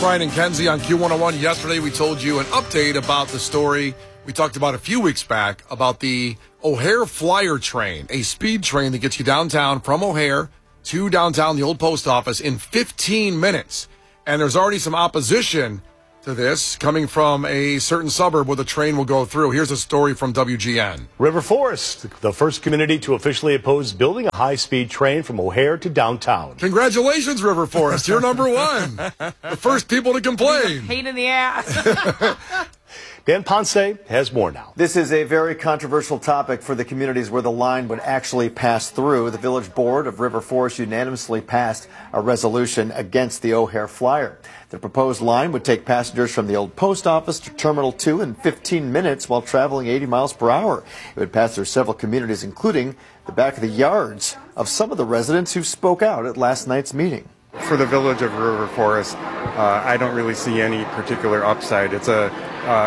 Brian and Kenzie on Q101. Yesterday, we told you an update about the story we talked about a few weeks back about the O'Hare Flyer train, a speed train that gets you downtown from O'Hare to downtown, the old post office, in 15 minutes. And there's already some opposition to this coming from a certain suburb where the train will go through. Here's a story from WGN. River Forest, the first community to officially oppose building a high-speed train from O'Hare to downtown. Congratulations, River Forest. You're number one. The first people to complain. Pain in the ass. Dan Ponce has more now. This is a very controversial topic for the communities where the line would actually pass through. The Village Board of River Forest unanimously passed a resolution against the O'Hare Flyer. The proposed line would take passengers from the old post office to Terminal 2 in 15 minutes while traveling 80 miles per hour. It would pass through several communities, including the back of the yards of some of the residents who spoke out at last night's meeting. For the Village of River Forest, I don't really see any particular upside. It's a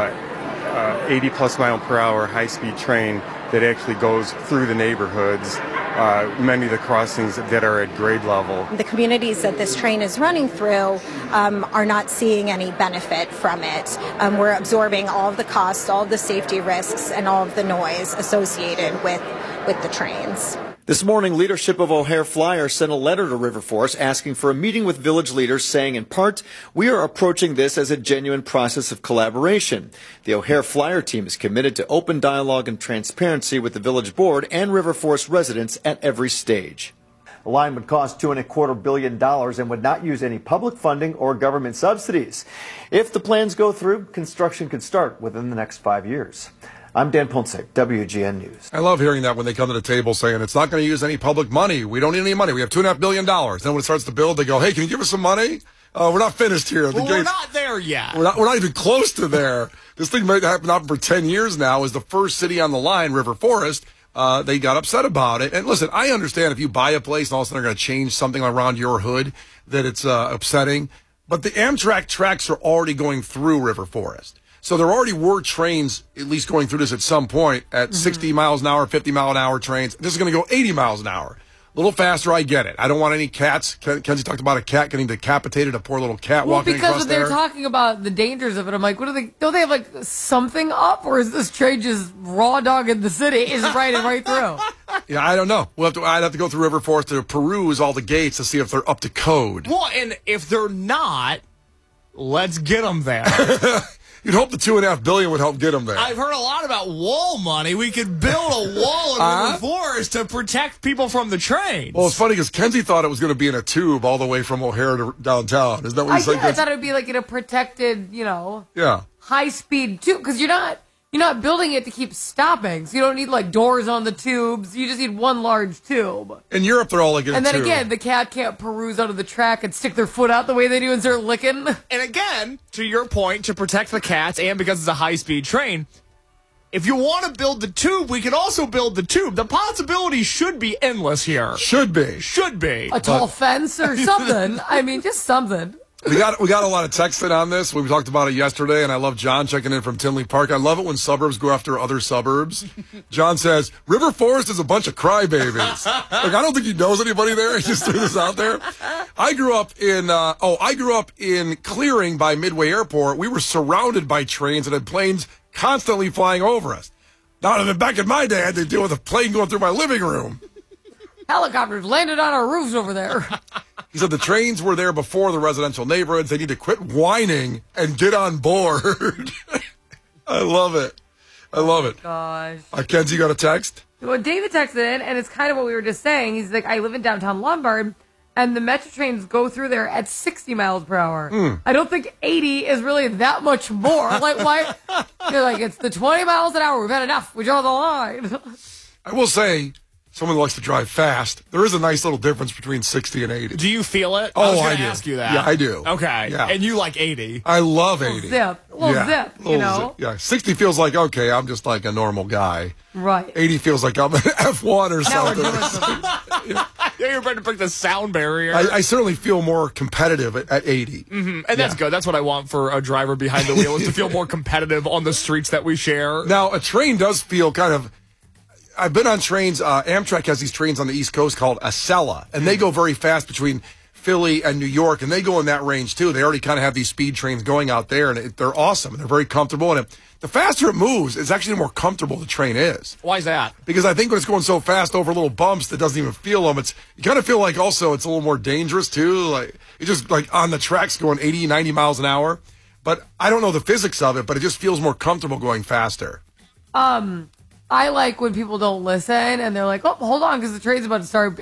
80 plus mile per hour high-speed train that actually goes through the neighborhoods, many of the crossings that are at grade level. The communities that this train is running through are not seeing any benefit from it. We're absorbing all of the costs, all of the safety risks, and all of the noise associated with the trains. This morning, leadership of O'Hare Flyer sent a letter to River Forest asking for a meeting with village leaders, saying in part, "We are approaching this as a genuine process of collaboration. The O'Hare Flyer team is committed to open dialogue and transparency with the village board and River Forest residents at every stage." The line would cost $2.25 billion and would not use any public funding or government subsidies. If the plans go through, construction could start within the next 5 years. I'm Dan Ponce, WGN News. I love hearing that when they come to the table saying it's not going to use any public money. We don't need any money. We have $2.5 billion. Then when it starts to build, they go, hey, can you give us some money? We're not finished here. We're not there yet. We're not even close to there. This thing might have been up for 10 years now. As the first city on the line, River Forest, they got upset about it. And listen, I understand if you buy a place and all of a sudden they're going to change something around your hood, that it's upsetting. But the Amtrak tracks are already going through River Forest. So there already were trains at least going through this at some point at 60 miles an hour, 50 mile an hour trains. This is going to go 80 miles an hour. A little faster, I get it. I don't want any cats. Kenzie talked about a cat getting decapitated, a poor little cat walking across there. Well, because they're talking about the dangers of it, I'm like, what are they? Don't they have like something up, or is this train just raw dog in the city? Is riding right through? Yeah, I don't know. I'd have to go through River Forest to peruse all the gates to see if they're up to code. Well, and if they're not, let's get them there. You'd hope the $2.5 billion would help get them there. I've heard a lot about wall money. We could build a wall in River Forest to protect people from the trains. Well, it's funny because Kenzie thought it was going to be in a tube all the way from O'Hare to downtown. Is that what you said? I thought it would be like in a protected, high speed tube, because you're not building it to keep stopping. So you don't need like doors on the tubes. You just need one large tube. In Europe, they're all like in a And then tube. again, the cat can't peruse out of the track and stick their foot out the way they do and start licking. And again, to your point, to protect the cats and because it's a high-speed train, if you want to build the tube, we can also build the tube. The possibilities should be endless here. Should be. A tall fence or something. I mean, just something. We got a lot of texting on this. We talked about it yesterday, and I love John checking in from Tinley Park. I love it when suburbs go after other suburbs. John says, River Forest is a bunch of crybabies. Like, I don't think he knows anybody there. He just threw this out there. I grew up in Clearing by Midway Airport. We were surrounded by trains that had planes constantly flying over us. Now, back in my day, I had to deal with a plane going through my living room. Helicopters landed on our roofs over there. He said the trains were there before the residential neighborhoods. They need to quit whining and get on board. I love it. Gosh. Kenzie got a text? Well, David texted in, and it's kind of what we were just saying. He's like, I live in downtown Lombard, and the metro trains go through there at 60 miles per hour. I don't think 80 is really that much more. Like, why? You're like, it's the 20 miles an hour. We've had enough. We draw the line. I will say, someone who likes to drive fast, there is a nice little difference between 60 and 80. Do you feel it? Oh, I was I going do. to ask you that. Yeah, I do. Okay. Yeah. And you like 80. I love 80. Zip, you know? Yeah, 60 feels like, okay, I'm just like a normal guy. Right. 80 feels like I'm an F1 or Now we're something. doing something. Yeah, you're about to break the sound barrier. I certainly feel more competitive at 80. And that's good. That's what I want for a driver behind the wheel, is to feel more competitive on the streets that we share. Now, a train does feel kind of... I've been on trains. Amtrak has these trains on the East Coast called Acela, and they go very fast between Philly and New York, and they go in that range too. They already kind of have these speed trains going out there, and they're awesome. And they're very comfortable. And the faster it moves, it's actually the more comfortable the train is. Why is that? Because I think when it's going so fast over little bumps that doesn't even feel them, you kind of feel like also it's a little more dangerous too. Like it's just like on the tracks going 80, 90 miles an hour. But I don't know the physics of it, but it just feels more comfortable going faster. I like when people don't listen and they're like, oh, hold on, because the train's about to start.